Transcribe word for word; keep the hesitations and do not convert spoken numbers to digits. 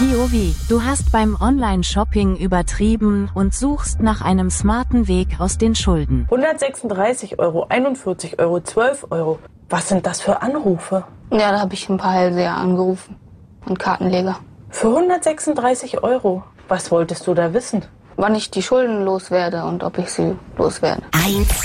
P O V. Du hast beim Online-Shopping übertrieben und suchst nach einem smarten Weg aus den Schulden. hundertsechsunddreißig Euro, einundvierzig Euro, zwölf Euro. Was sind das für Anrufe? Ja, da habe ich ein paar Hellseher angerufen und Kartenleger. Für hundertsechsunddreißig Euro? Was wolltest du da wissen? Wann ich die Schulden loswerde und ob ich sie loswerde. Eins.